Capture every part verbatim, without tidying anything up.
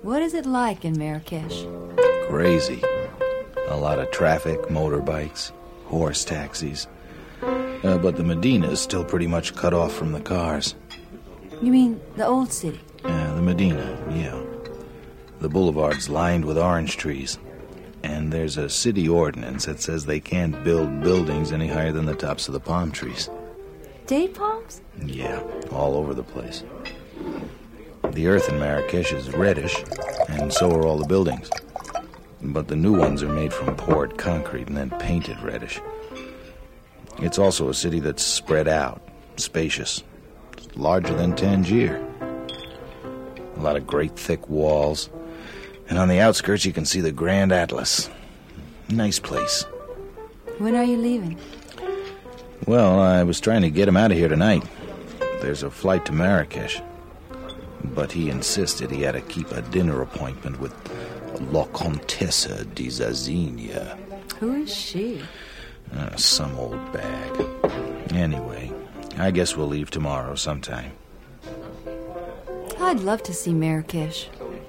What is it like in Marrakesh? Crazy. A lot of traffic, motorbikes, horse taxis. Uh, but the Medina is still pretty much cut off from the cars. You mean the old city? Yeah, the Medina, yeah. The boulevard's lined with orange trees. And there's a city ordinance that says they can't build buildings any higher than the tops of the palm trees. Date palms? Yeah, all over the place. The earth in Marrakesh is reddish, and so are all the buildings. But the new ones are made from poured concrete and then painted reddish. It's also a city that's spread out, spacious, larger than Tangier. A lot of great thick walls. And on the outskirts you can see the Grand Atlas. Nice place. When are you leaving? Well, I was trying to get him out of here tonight. There's a flight to Marrakesh. But he insisted he had to keep a dinner appointment with La Comtesse de Zazinia. Who is she? Uh, some old bag. Anyway, I guess we'll leave tomorrow sometime. I'd love to see Marrakesh.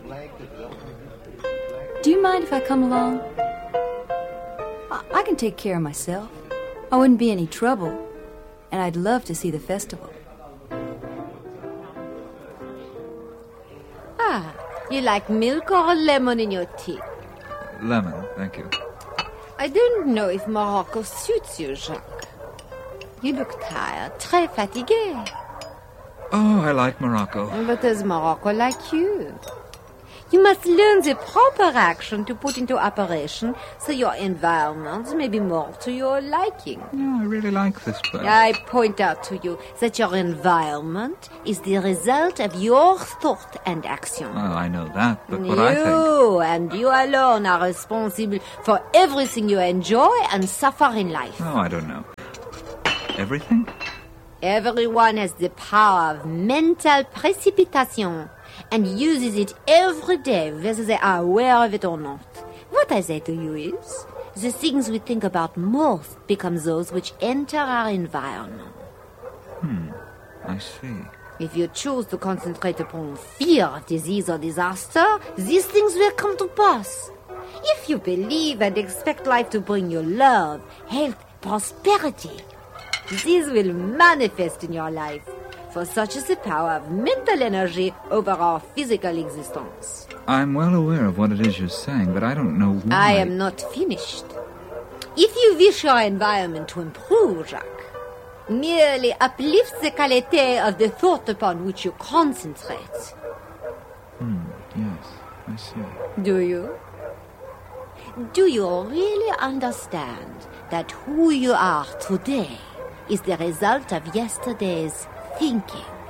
Do you mind if I come along? I, I can take care of myself. I wouldn't be any trouble. And I'd love to see the festival. Ah, you like milk or lemon in your tea? Lemon, thank you. I don't know if Morocco suits you, Jacques. You look tired, très fatigué. Oh, I like Morocco. But does Morocco like you? You must learn the proper action to put into operation so your environment may be more to your liking. Yeah, I really like this place. I point out to you that your environment is the result of your thought and action. Well, I know that, but what you I think... You and you alone are responsible for everything you enjoy and suffer in life. Oh, I don't know. Everything? Everyone has the power of mental precipitation and uses it every day, whether they are aware of it or not. What I say to you is, the things we think about most become those which enter our environment. Hmm, I see. If you choose to concentrate upon fear, disease, or disaster, these things will come to pass. If you believe and expect life to bring you love, health, prosperity, these will manifest in your life. For such is the power of mental energy over our physical existence. I'm well aware of what it is you're saying, but I don't know why. I am not finished. If you wish your environment to improve, Jacques, merely uplift the quality of the thought upon which you concentrate. Hmm, yes, I see. Do you? Do you really understand that who you are today is the result of yesterday's thinking?